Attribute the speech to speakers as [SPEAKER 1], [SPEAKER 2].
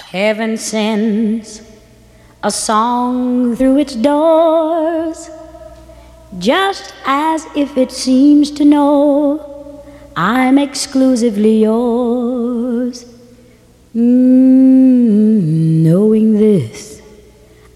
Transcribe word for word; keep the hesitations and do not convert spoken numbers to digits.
[SPEAKER 1] Heaven sends a song through its doors, just as if it seems to know I'm exclusively yours. Mm.